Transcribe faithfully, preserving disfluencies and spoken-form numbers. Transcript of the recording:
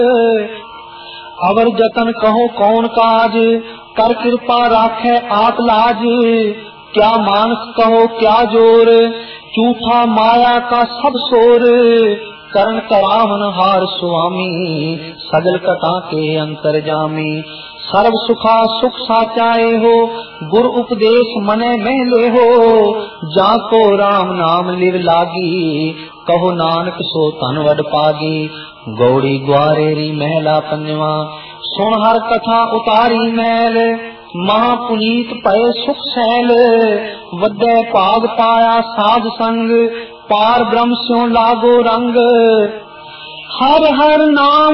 अवर जतन कहो कौन काज, कर कृपा राखे आप लाज। क्या मानस कहो क्या जोर, झूठा माया का सब शोर। करण करावन हार स्वामी, सगल कटा के अंतर जामी। सर्व सुखा सुख साचाए हो, गुर उपदेश मने में ले हो। जाको राम नाम लिव लागी, कहो नानक सो तन वड पागी। गौड़ी ग्वारेरी महला पंजवा, सुन हर कथा उतारी मैल। महापुनीत पय सुख सैल, वड्डे भाग पाया साध संग। पार ब्रह्म स्यों लागो रंग, हर हर नाम